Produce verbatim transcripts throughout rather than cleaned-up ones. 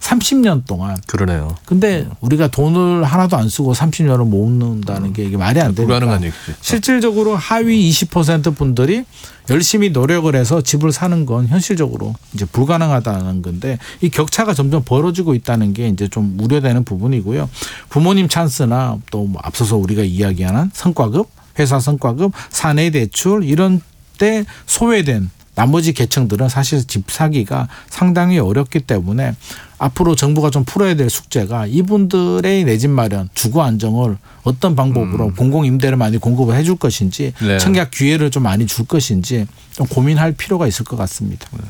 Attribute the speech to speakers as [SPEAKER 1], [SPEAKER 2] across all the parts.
[SPEAKER 1] 삼십 년 동안.
[SPEAKER 2] 그러네요.
[SPEAKER 1] 근데 우리가 돈을 하나도 안 쓰고 삼십 년을 모은다는 게 이게 말이 안 되니까.
[SPEAKER 2] 불가능한 얘기죠.
[SPEAKER 1] 실질적으로 하위 이십 퍼센트 분들이 열심히 노력을 해서 집을 사는 건 현실적으로 이제 불가능하다는 건데 이 격차가 점점 벌어지고 있다는 게 이제 좀 우려되는 부분이고요. 부모님 찬스나 또 뭐 앞서서 우리가 이야기하는 성과급, 회사 성과급, 사내 대출 이런 때 소외된 나머지 계층들은 사실 집 사기가 상당히 어렵기 때문에 앞으로 정부가 좀 풀어야 될 숙제가 이분들의 내 집 마련, 주거 안정을 어떤 방법으로 음. 공공임대를 많이 공급을 해줄 것인지 네. 청약 기회를 좀 많이 줄 것인지 좀 고민할 필요가 있을 것 같습니다.
[SPEAKER 2] 네.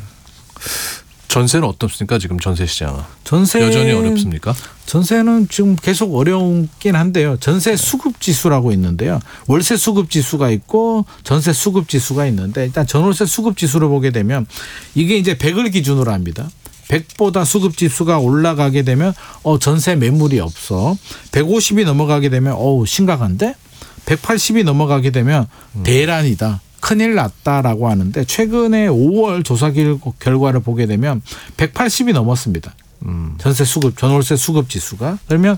[SPEAKER 2] 전세는 어떻습니까? 지금 전세 시장은.
[SPEAKER 1] 전세
[SPEAKER 2] 여전히 어렵습니까?
[SPEAKER 1] 전세는 지금 계속 어려운긴 한데요. 전세 수급 지수라고 있는데요. 월세 수급 지수가 있고 전세 수급 지수가 있는데 일단 전월세 수급 지수를 보게 되면 이게 이제 백을 기준으로 합니다. 백보다 수급 지수가 올라가게 되면 어 전세 매물이 없어. 백오십이 넘어가게 되면 어우 심각한데 백팔십이 넘어가게 되면 대란이다. 큰일 났다라고 하는데 최근에 오월 조사 결과를 보게 되면 백팔십이 넘었습니다. 음. 전세 수급, 전월세 수급 지수가. 그러면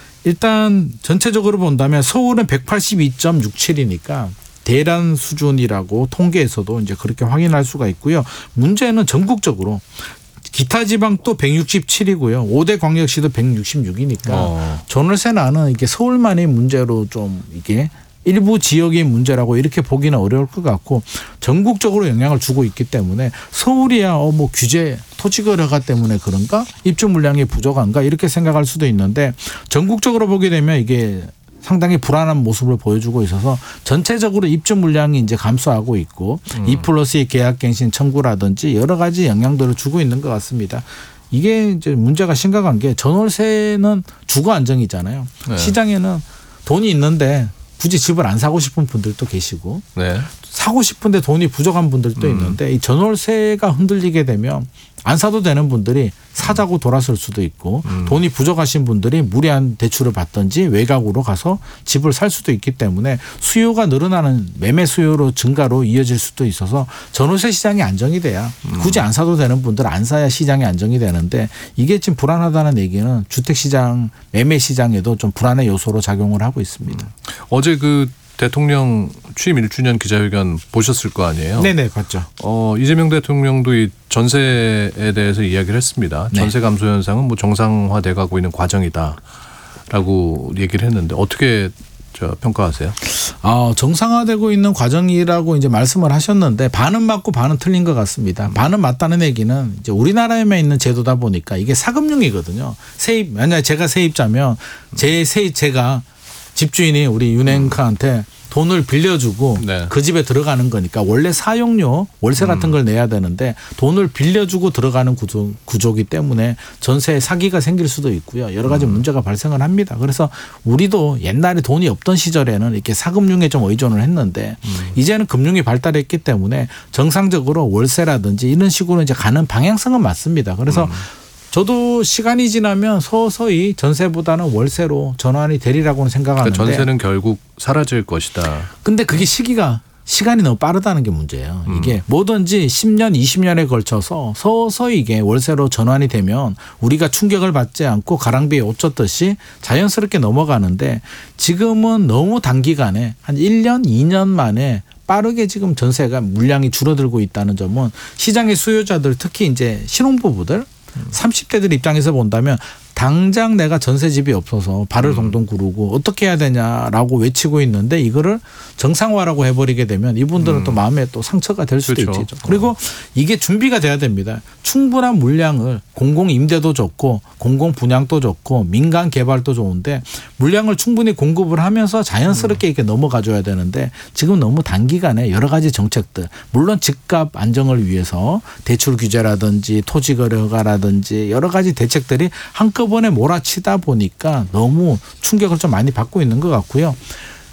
[SPEAKER 1] 일단 전체적으로 본다면 서울은 백팔십이 점 육칠이니까 대란 수준이라고 통계에서도 이제 그렇게 확인할 수가 있고요. 문제는 전국적으로 기타 지방 또 백육십칠이고요. 오 대 광역시도 백육십육이니까 어. 전월세는 이게 서울만의 문제로 좀 이게 일부 지역의 문제라고 이렇게 보기는 어려울 것 같고 전국적으로 영향을 주고 있기 때문에 서울이야 어 뭐 규제 토지거래가 때문에 그런가 입주 물량이 부족한가 이렇게 생각할 수도 있는데 전국적으로 보게 되면 이게 상당히 불안한 모습을 보여주고 있어서 전체적으로 입주 물량이 이제 감소하고 있고 음. 이 플러스의 계약갱신 청구라든지 여러 가지 영향들을 주고 있는 것 같습니다. 이게 이제 문제가 심각한 게 전월세는 주거 안정이잖아요. 네. 시장에는 돈이 있는데 굳이 집을 안 사고 싶은 분들도 계시고 네. 사고 싶은데 돈이 부족한 분들도 음. 있는데 이 전월세가 흔들리게 되면 안 사도 되는 분들이 사자고 돌아설 수도 있고 음. 돈이 부족하신 분들이 무리한 대출을 받든지 외곽으로 가서 집을 살 수도 있기 때문에 수요가 늘어나는 매매 수요로 증가로 이어질 수도 있어서 전월세 시장이 안정이 돼야 음. 굳이 안 사도 되는 분들은 안 사야 시장이 안정이 되는데 이게 지금 불안하다는 얘기는 주택시장 매매 시장에도 좀 불안의 요소로 작용을 하고 있습니다.
[SPEAKER 2] 음. 어제 그 대통령 취임 일 주년 기자회견 보셨을 거 아니에요?
[SPEAKER 1] 네네, 봤죠.
[SPEAKER 2] 어, 이재명 대통령도 이 전세에 대해서 이야기를 했습니다. 네. 전세 감소 현상은 뭐 정상화돼 가고 있는 과정이다라고 얘기를 했는데 어떻게 저 평가하세요?
[SPEAKER 1] 아, 정상화되고 있는 과정이라고 이제 말씀을 하셨는데 반은 맞고 반은 틀린 것 같습니다. 음. 반은 맞다는 얘기는 이제 우리나라에만 있는 제도다 보니까 이게 사금융이거든요. 세입 만약 제가 세입자면 제 세입 제가 집주인이 우리 윤행카한테 돈을 빌려주고 네. 그 집에 들어가는 거니까 원래 사용료 월세 같은 걸 내야 되는데 돈을 빌려주고 들어가는 구조, 구조기 때문에 전세에 사기가 생길 수도 있고요. 여러 가지 음. 문제가 발생을 합니다. 그래서 우리도 옛날에 돈이 없던 시절에는 이렇게 사금융에 좀 의존을 했는데 음. 이제는 금융이 발달했기 때문에 정상적으로 월세라든지 이런 식으로 이제 가는 방향성은 맞습니다. 그래서 음. 저도 시간이 지나면 서서히 전세보다는 월세로 전환이 되리라고는 생각하는데
[SPEAKER 2] 그러니까 전세는 결국 사라질 것이다.
[SPEAKER 1] 근데 그게 시기가 시간이 너무 빠르다는 게 문제예요. 음. 이게 뭐든지 십 년, 이십 년에 걸쳐서 서서히 이게 월세로 전환이 되면 우리가 충격을 받지 않고 가랑비에 옷 젖듯이 자연스럽게 넘어가는데 지금은 너무 단기간에 한 일 년, 이 년 만에 빠르게 지금 전세가 물량이 줄어들고 있다는 점은 시장의 수요자들 특히 이제 신혼부부들 삼십 대들 입장에서 본다면 당장 내가 전세집이 없어서 발을 동동 구르고 어떻게 해야 되냐라고 외치고 있는데 이거를 정상화라고 해버리게 되면 이분들은 음. 또 마음에 또 상처가 될 수도
[SPEAKER 2] 그렇죠.
[SPEAKER 1] 있죠. 그리고 이게 준비가 돼야 됩니다. 충분한 물량을 공공임대도 좋고 공공분양도 좋고 민간 개발도 좋은데 물량을 충분히 공급을 하면서 자연스럽게 이렇게 넘어가 줘야 되는데 지금 너무 단기간에 여러 가지 정책들 물론 집값 안정을 위해서 대출 규제라든지 토지거래 허가라든지 여러 가지 대책들이 한꺼번에 번에 몰아치다 보니까 너무 충격을 좀 많이 받고 있는 것 같고요.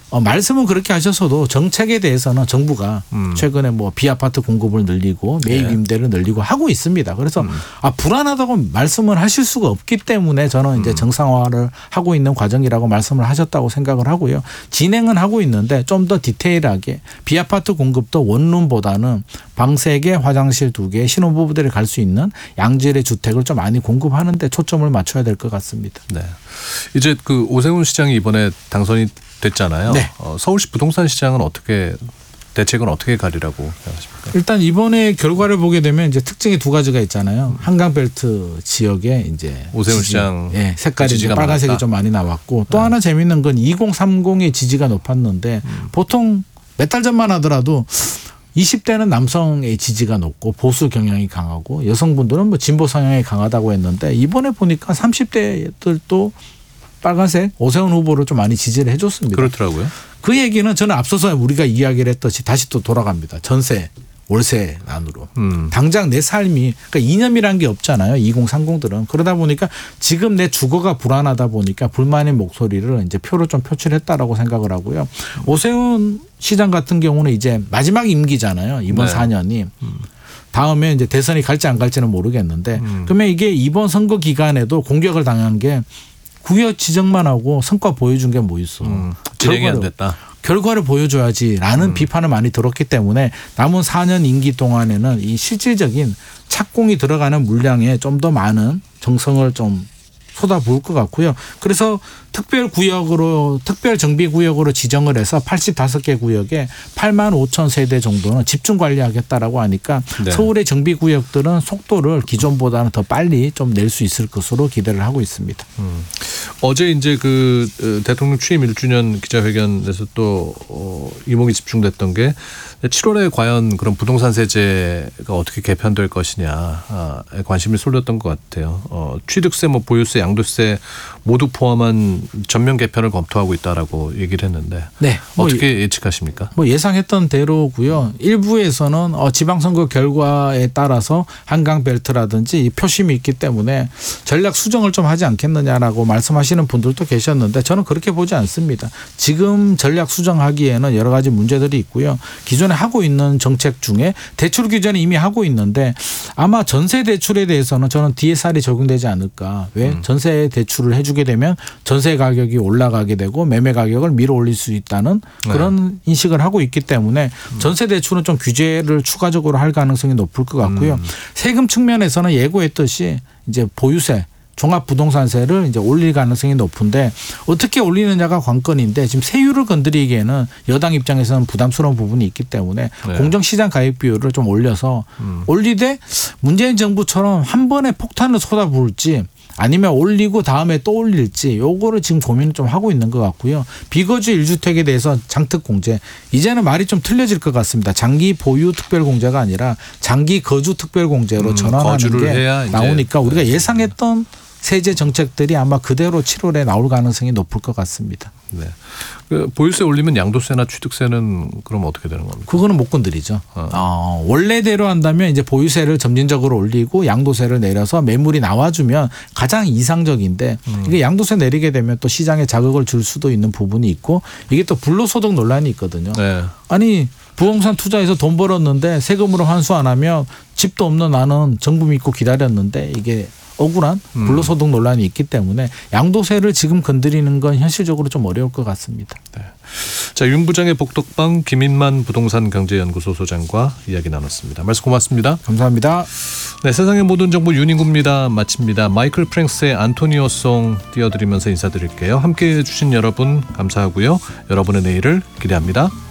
[SPEAKER 1] 어, 말씀은 그렇게 하셔서도 정책에 대해서는 정부가
[SPEAKER 2] 음.
[SPEAKER 1] 최근에 뭐 비아파트 공급을 늘리고 매입
[SPEAKER 2] 네.
[SPEAKER 1] 임대를 늘리고 하고 있습니다. 그래서
[SPEAKER 2] 음.
[SPEAKER 1] 아, 불안하다고 말씀을 하실 수가 없기 때문에 저는 이제
[SPEAKER 2] 음.
[SPEAKER 1] 정상화를 하고 있는 과정이라고 말씀을 하셨다고 생각을 하고요. 진행은 하고 있는데 좀 더 디테일하게 비아파트 공급도 원룸보다는 방 세 개, 화장실 두 개, 신혼부부들이 갈 수 있는 양질의 주택을 좀 많이 공급하는 데 초점을 맞춰야 될 것 같습니다.
[SPEAKER 2] 네. 이제 그 오세훈 시장이 이번에 당선이 됐잖아요.
[SPEAKER 1] 네.
[SPEAKER 2] 어, 서울시 부동산 시장은 어떻게 대책은 어떻게 가리라고 생각하십니까?
[SPEAKER 1] 일단 이번에 결과를 보게 되면 이제 특징이 두 가지가 있잖아요. 한강벨트 지역에 이제
[SPEAKER 2] 오세훈
[SPEAKER 1] 지지,
[SPEAKER 2] 시장
[SPEAKER 1] 예, 색깔이 이제
[SPEAKER 2] 지지가
[SPEAKER 1] 빨간색이
[SPEAKER 2] 많았다.
[SPEAKER 1] 좀 많이 나왔고 또
[SPEAKER 2] 네.
[SPEAKER 1] 하나 재밌는 건 이공삼공의 지지가 높았는데
[SPEAKER 2] 음.
[SPEAKER 1] 보통 몇 달 전만 하더라도 이십 대는 남성의 지지가 높고 보수 경향이 강하고 여성분들은 뭐 진보 성향이 강하다고 했는데 이번에 보니까 삼십 대들도 빨간색 오세훈 후보를 좀 많이 지지를 해줬습니다.
[SPEAKER 2] 그렇더라고요.
[SPEAKER 1] 그 얘기는 저는 앞서서 우리가 이야기를 했듯이 다시 또 돌아갑니다. 전세, 월세 난으로.
[SPEAKER 2] 음.
[SPEAKER 1] 당장 내 삶이 그러니까 이념이란 게 없잖아요. 이공삼공들은. 그러다 보니까 지금 내 주거가 불안하다 보니까 불만의 목소리를 이제 표로 좀 표출했다라고 생각을 하고요. 오세훈 시장 같은 경우는 이제 마지막 임기잖아요. 이번
[SPEAKER 2] 네.
[SPEAKER 1] 사 년이. 다음에 이제 대선이 갈지 안 갈지는 모르겠는데
[SPEAKER 2] 음.
[SPEAKER 1] 그러면 이게 이번 선거 기간에도 공격을 당한 게 구역 지정만 하고 성과 보여준 게 뭐 있어.
[SPEAKER 2] 음. 진행이 안
[SPEAKER 1] 결과를-
[SPEAKER 2] 됐다.
[SPEAKER 1] 결과를 보여줘야지라는
[SPEAKER 2] 음.
[SPEAKER 1] 비판을 많이 들었기 때문에 남은 사 년 임기 동안에는 이 실질적인 착공이 들어가는 물량에 좀 더 많은 정성을 좀 쏟아부을 것 같고요. 그래서 특별구역으로 특별정비구역으로 지정을 해서 팔십오 개 구역에 팔만 오천 세대 정도는 집중 관리하겠다라고 하니까
[SPEAKER 2] 네.
[SPEAKER 1] 서울의 정비구역들은 속도를 기존보다는 더 빨리 좀 낼 수 있을 것으로 기대를 하고 있습니다.
[SPEAKER 2] 음. 어제 이제 그 어, 대통령 취임 일 주년 기자회견에서 또 어, 이목이 집중됐던 게 칠월에 과연 그런 부동산 세제가 어떻게 개편될 것이냐에 관심이 쏠렸던 것 같아요. 어, 취득세, 뭐 보유세, 양도세 모두 포함한 전면 개편을 검토하고 있다라고 얘기를 했는데
[SPEAKER 1] 네. 뭐
[SPEAKER 2] 어떻게 예측하십니까?
[SPEAKER 1] 뭐 예상했던 대로고요. 일부에서는 어 지방선거 결과에 따라서 한강벨트라든지 이 표심이 있기 때문에 전략 수정을 좀 하지 않겠느냐라고 말씀하시는 분들도 계셨는데 저는 그렇게 보지 않습니다. 지금 전략 수정하기에는 여러 가지 문제들이 있고요. 기존에 하고 있는 정책 중에 대출 규제는 이미 하고 있는데 아마 전세 대출에 대해서는 저는 디에스알이 적용되지 않을까. 왜?
[SPEAKER 2] 음.
[SPEAKER 1] 전세 대출을 해주게 되면 전세 가격이 올라가게 되고 매매 가격을 밀어 올릴 수 있다는 그런 인식을 하고 있기 때문에 전세 대출은 좀 규제를 추가적으로 할 가능성이 높을 것 같고요.
[SPEAKER 2] 음.
[SPEAKER 1] 세금 측면에서는 예고했듯이 이제 보유세 종합부동산세를 이제 올릴 가능성이 높은데 어떻게 올리느냐가 관건인데 지금 세율을 건드리기에는 여당 입장에서는 부담스러운 부분이 있기 때문에
[SPEAKER 2] 네.
[SPEAKER 1] 공정시장 가입 비율을 좀 올려서
[SPEAKER 2] 음.
[SPEAKER 1] 올리되 문재인 정부처럼 한 번에 폭탄을 쏟아부을지 아니면 올리고 다음에 또 올릴지 요거를 지금 고민을 좀 하고 있는 것 같고요. 비거주 일 주택에 대해서 장특 공제 이제는 말이 좀 틀려질 것 같습니다. 장기 보유 특별 공제가 아니라 장기 거주 특별 공제로
[SPEAKER 2] 음,
[SPEAKER 1] 전환하는
[SPEAKER 2] 거주를
[SPEAKER 1] 게
[SPEAKER 2] 해야 이제
[SPEAKER 1] 나오니까 우리가
[SPEAKER 2] 네.
[SPEAKER 1] 예상했던 세제 정책들이 아마 그대로 칠월에 나올 가능성이 높을 것 같습니다.
[SPEAKER 2] 네. 그 보유세 올리면 양도세나 취득세는 그럼 어떻게 되는 겁니까?
[SPEAKER 1] 그거는 못 건드리죠.
[SPEAKER 2] 어.
[SPEAKER 1] 어, 원래대로 한다면 이제 보유세를 점진적으로 올리고 양도세를 내려서 매물이 나와주면 가장 이상적인데
[SPEAKER 2] 음.
[SPEAKER 1] 이게 양도세 내리게 되면 또 시장에 자극을 줄 수도 있는 부분이 있고 이게 또 불로소득 논란이 있거든요.
[SPEAKER 2] 네.
[SPEAKER 1] 아니 부동산 투자해서 돈 벌었는데 세금으로 환수 안 하면 집도 없는 나는 정부 믿고 기다렸는데 이게 억울한
[SPEAKER 2] 음.
[SPEAKER 1] 불로소득 논란이 있기 때문에 양도세를 지금 건드리는 건 현실적으로 좀 어려울 것 같습니다.
[SPEAKER 2] 네. 자, 윤 부장의 복덕방 김인만 부동산경제연구소 소장과 이야기 나눴습니다. 말씀 고맙습니다.
[SPEAKER 1] 감사합니다.
[SPEAKER 2] 네, 세상의 모든 정보 윤인구입니다. 마칩니다. 마이클 프랭스의 안토니오송 띄워드리면서 인사드릴게요. 함께해 주신 여러분 감사하고요. 여러분의 내일을 기대합니다.